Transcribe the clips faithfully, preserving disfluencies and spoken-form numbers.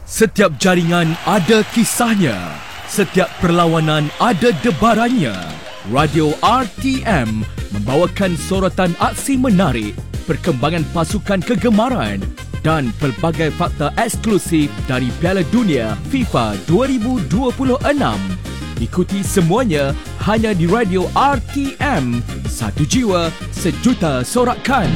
Setiap jaringan ada kisahnya. Setiap perlawanan ada debarannya. Radio R T M membawakan sorotan aksi menarik, perkembangan pasukan kegemaran dan pelbagai fakta eksklusif dari Piala Dunia FIFA dua ribu dua puluh enam. Ikuti semuanya hanya di Radio R T M. Satu jiwa, sejuta sorakan.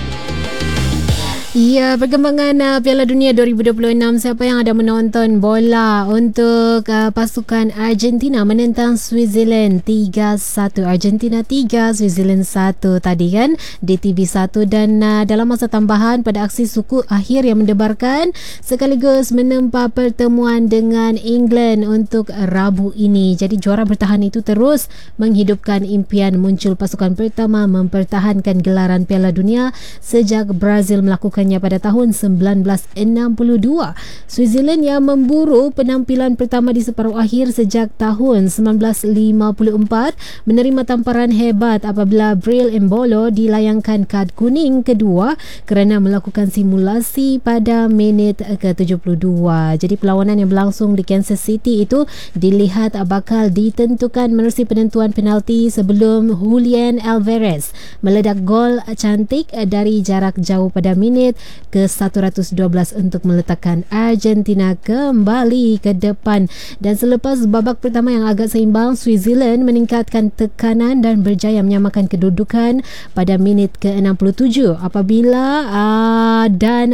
Ya, perkembangan uh, Piala Dunia dua ribu dua puluh enam, siapa yang ada menonton bola untuk uh, pasukan Argentina menentang Switzerland tiga satu. Argentina tiga, Switzerland satu tadi kan di T V satu, dan uh, dalam masa tambahan pada aksi suku akhir yang mendebarkan sekaligus menempa pertemuan dengan England untuk Rabu ini. Jadi juara bertahan itu terus menghidupkan impian muncul pasukan pertama mempertahankan gelaran Piala Dunia sejak Brazil melakukan pada tahun sembilan belas enam puluh dua. Switzerland yang memburu penampilan pertama di separuh akhir sejak tahun sembilan belas lima puluh empat menerima tamparan hebat apabila Bril Embolo dilayangkan kad kuning kedua kerana melakukan simulasi pada minit ke tujuh puluh dua. Jadi perlawanan yang berlangsung di Kansas City itu dilihat bakal ditentukan menerusi penentuan penalti sebelum Julian Alvarez meledak gol cantik dari jarak jauh pada minit ke seratus dua belas untuk meletakkan Argentina kembali ke depan. Dan selepas babak pertama yang agak seimbang, Switzerland meningkatkan tekanan dan berjaya menyamakan kedudukan pada minit ke enam puluh tujuh apabila uh, Dan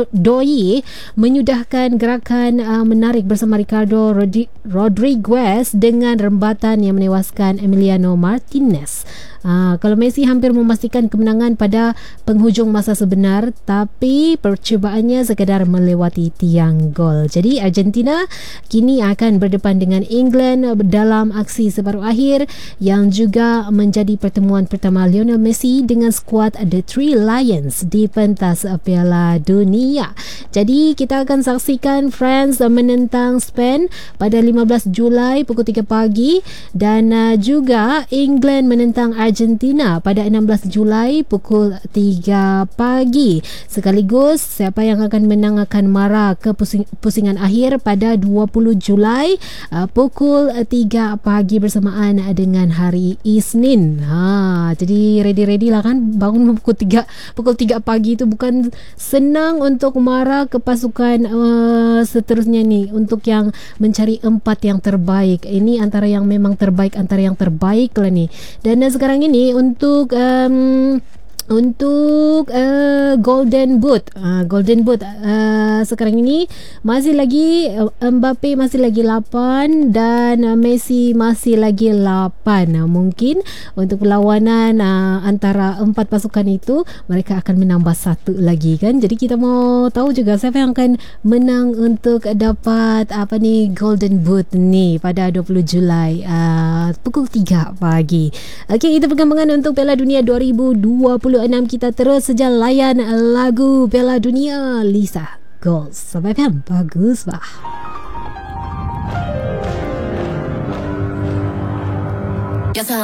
Doye menyudahkan gerakan uh, menarik bersama Ricardo Rodi- Rodriguez dengan rembatan yang menewaskan Emiliano Martinez. Uh, kalau Messi hampir memastikan kemenangan pada penghujung masa sebenar, tapi percubaannya sekadar melewati tiang gol. Jadi Argentina kini akan berdepan dengan England dalam aksi separuh akhir yang juga menjadi pertemuan pertama Lionel Messi dengan skuad The Three Lions di pentas Piala Dunia. Jadi kita akan saksikan France menentang Spain pada lima belas Julai pukul tiga pagi, dan uh, juga England menentang Argentina pada enam belas Julai pukul tiga pagi. Sekaligus siapa yang akan menang akan marah ke pusing, pusingan akhir pada dua puluh Julai uh, pukul tiga pagi bersamaan dengan hari Isnin. Ha, jadi ready-ready lah kan, bangun pukul tiga pukul tiga pagi itu bukan senang untuk marah ke pasukan uh, seterusnya ni, untuk yang mencari empat yang terbaik. Ini antara yang memang terbaik antara yang terbaik lah ni. Dan uh, sekarang ini untuk um, untuk uh, Golden Boot uh, Golden Boot uh, sekarang ini masih lagi uh, Mbappe masih lagi lapan dan uh, Messi masih lagi lapan. Uh, mungkin untuk perlawanan uh, antara empat pasukan itu mereka akan menambah satu lagi kan. Jadi kita mau tahu juga siapa yang akan menang untuk dapat apa ni Golden Boot ni pada dua puluh Julai uh, pukul tiga pagi. Okey, itu perkembangan untuk Piala Dunia dua ribu dua puluh enam. Kita terus saja layan lagu Piala Dunia Lisa Goals. Sampai kan bagus bah.